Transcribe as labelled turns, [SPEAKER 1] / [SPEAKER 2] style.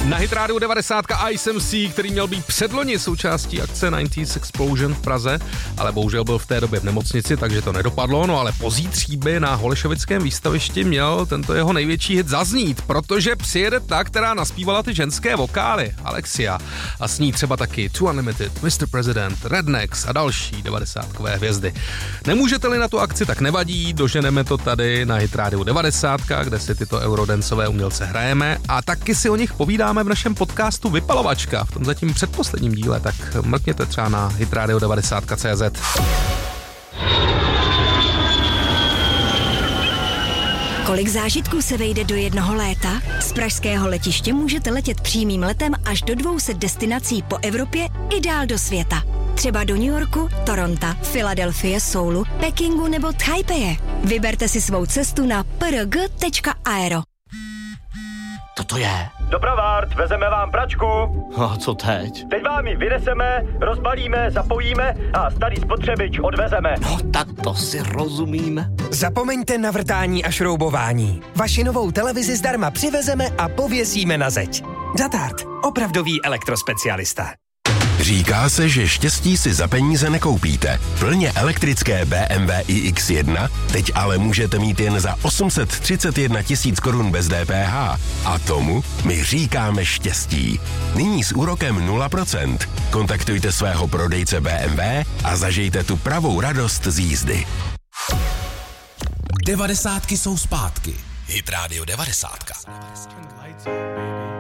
[SPEAKER 1] Na Hit Radio 90 Ice MC, který měl být předloni součástí akce 90s Explosion v Praze, ale bohužel byl v té době v nemocnici, takže to nedopadlo, no ale pozítří by na Holešovickém výstavišti měl tento jeho největší hit zaznít, protože přijede ta, která naspívala ty ženské vokály, Alexia, a s ní třeba taky Too Unlimited, Mr. President, Rednecks a další 90kové hvězdy. Nemůžete-li na tu akci, tak nevadí, doženeme to tady na Hit Radio 90, kde si tyto eurodancové umělce hrajeme a taky si o nich povídáme v našem podcastu Vypalovačka, v tom zatím předposledním díle, tak mrkněte třeba na hitradio90.cz.
[SPEAKER 2] Kolik zážitků se vejde do jednoho léta? Z pražského letiště můžete letět přímým letem až do 200 destinací po Evropě i dál do světa. Třeba do New Yorku, Toronto, Filadelfie, Soulu, Pekingu nebo Taipeje. Vyberte si svou cestu na prg.aero.
[SPEAKER 3] Co to je?
[SPEAKER 4] Dopravárt, vezeme vám pračku.
[SPEAKER 3] A co teď?
[SPEAKER 4] Teď vám ji vyneseme, rozbalíme, zapojíme a starý spotřebič odvezeme.
[SPEAKER 3] No tak to si rozumíme.
[SPEAKER 5] Zapomeňte na vrtání a šroubování. Vaši novou televizi zdarma přivezeme a pověsíme na zeď. Datard, opravdový elektrospecialista.
[SPEAKER 6] Říká se, že štěstí si za peníze nekoupíte. Plně elektrické BMW iX1 teď ale můžete mít jen za 831 000 korun bez DPH. A tomu my říkáme štěstí. Nyní s úrokem 0%. Kontaktujte svého prodejce BMW a zažijte tu pravou radost z jízdy.
[SPEAKER 7] 90 jsou zpátky. Hit Radio 90.